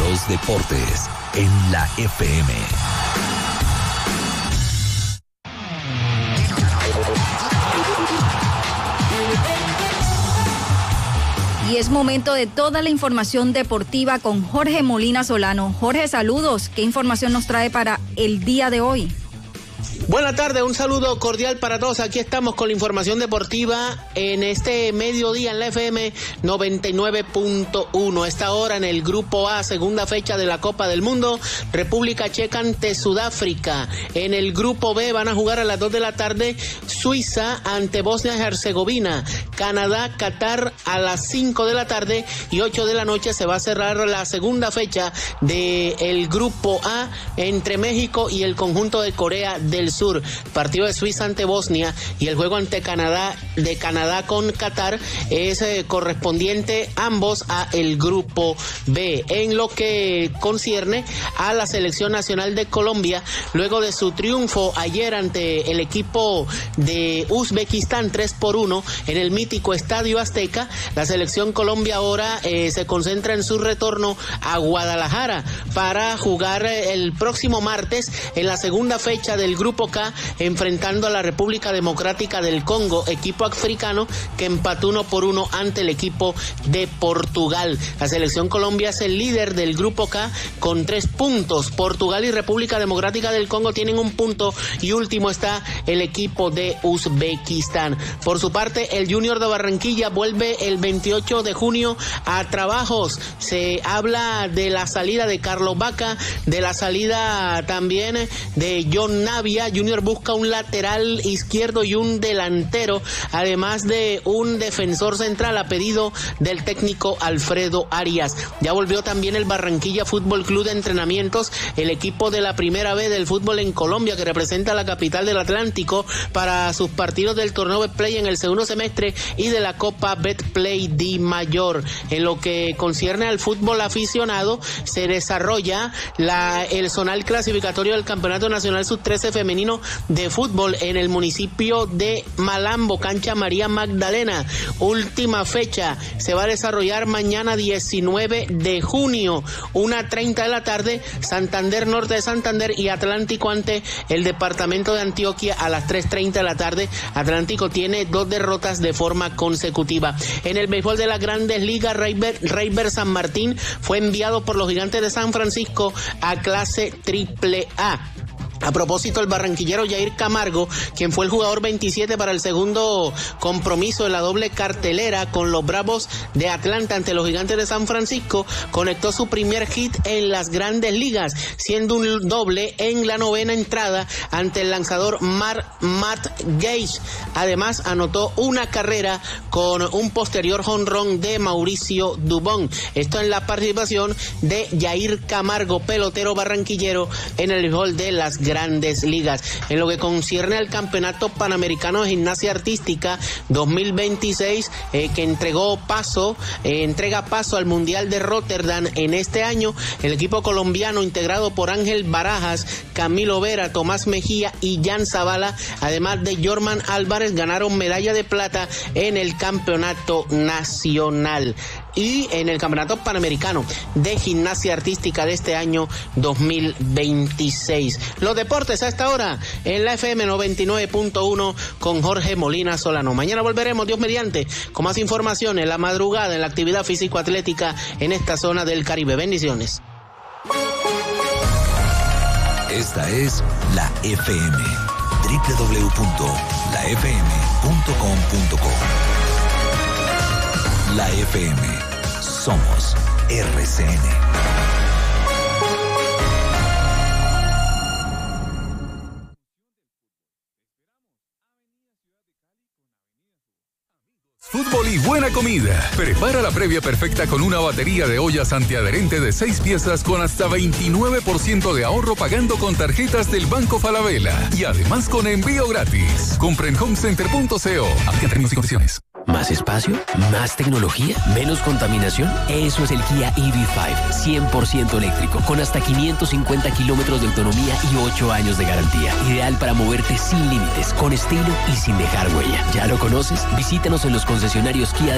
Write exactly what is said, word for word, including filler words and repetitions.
Los deportes en la F M. Y es momento de toda la información deportiva con Jorge Molina Solano. Jorge, saludos. ¿Qué información nos trae para el día de hoy? Buenas tardes, un saludo cordial para todos. Aquí estamos con la información deportiva en este mediodía en la F M noventa y nueve punto uno. Esta hora en el Grupo A, segunda fecha de la Copa del Mundo, República Checa ante Sudáfrica. En el Grupo B van a jugar a las dos de la tarde Suiza ante Bosnia y Herzegovina. Canadá, Qatar a las cinco de la tarde y ocho de la noche se va a cerrar la segunda fecha del Grupo A entre México y el conjunto de Corea del Sur. Partido de Suiza ante Bosnia y el juego ante Canadá, de Canadá con Qatar, es eh, correspondiente ambos a el Grupo B. En lo que concierne a la selección nacional de Colombia, luego de su triunfo ayer ante el equipo de Uzbekistán tres por uno en el mítico Estadio Azteca, la selección Colombia ahora eh, se concentra en su retorno a Guadalajara para jugar eh, el próximo martes en la segunda fecha del Grupo K, enfrentando a la República Democrática del Congo, equipo africano que empató uno por uno ante el equipo de Portugal. La selección Colombia es el líder del Grupo K con tres puntos. Portugal y República Democrática del Congo tienen un punto y último está el equipo de Uzbekistán. Por su parte, el Junior de Barranquilla vuelve el veintiocho de junio a trabajos. Se habla de la salida de Carlos Vaca, de la salida también de John Navia. Junior busca un lateral izquierdo y un delantero, además de un defensor central a pedido del técnico Alfredo Arias. Ya volvió también el Barranquilla Fútbol Club de entrenamientos, el equipo de la primera B del fútbol en Colombia que representa a la capital del Atlántico para sus partidos del torneo Betplay en el segundo semestre y de la Copa Betplay Di Mayor. En lo que concierne al fútbol aficionado, se desarrolla la, el zonal clasificatorio del Campeonato Nacional sub trece femenino de fútbol en el municipio de Malambo, cancha María Magdalena. Última fecha se va a desarrollar mañana diecinueve de junio, una treinta de la tarde, Santander Norte de Santander y Atlántico ante el departamento de Antioquia a las tres treinta de la tarde. Atlántico tiene dos derrotas de forma consecutiva. En el béisbol de las Grandes Ligas, Reiber San Martín fue enviado por los Gigantes de San Francisco a clase triple A. A propósito, el barranquillero Yair Camargo, quien fue el jugador veintisiete para el segundo compromiso de la doble cartelera con los Bravos de Atlanta ante los Gigantes de San Francisco, conectó su primer hit en las Grandes Ligas, siendo un doble en la novena entrada ante el lanzador Mar, Matt Gage. Además, anotó una carrera con un posterior jonrón de Mauricio Dubón. Esto en la participación de Yair Camargo, pelotero barranquillero, en el béisbol de las Grandes Ligas. En lo que concierne al Campeonato Panamericano de Gimnasia Artística dos mil veintiséis, eh, que entregó paso, eh, entrega paso al Mundial de Rotterdam en este año, el equipo colombiano integrado por Ángel Barajas, Camilo Vera, Tomás Mejía y Jan Zavala, además de Jorman Álvarez, ganaron medalla de plata en el Campeonato Nacional y en el Campeonato Panamericano de Gimnasia Artística de este año dos mil veintiséis. Los deportes a esta hora en la F M noventa y nueve punto uno con Jorge Molina Solano. Mañana volveremos, Dios mediante, con más información en la madrugada en la actividad físico-atlética en esta zona del Caribe. Bendiciones. Esta es la F M, doble u doble u doble u punto la f m punto com punto co. La F M, somos R C N. Fútbol y buena comida. Prepara la previa perfecta con una batería de ollas antiadherente de seis piezas con hasta veintinueve por ciento de ahorro pagando con tarjetas del Banco Falabella. Y además con envío gratis. Compra en homecenter punto co. Aplica términos y condiciones. ¿Más espacio? ¿Más tecnología? ¿Menos contaminación? Eso es el Kia E V cinco, cien por ciento eléctrico, con hasta quinientos cincuenta kilómetros de autonomía y ocho años de garantía. Ideal para moverte sin límites, con estilo y sin dejar huella. ¿Ya lo conoces? Visítanos en los concesionarios Kia de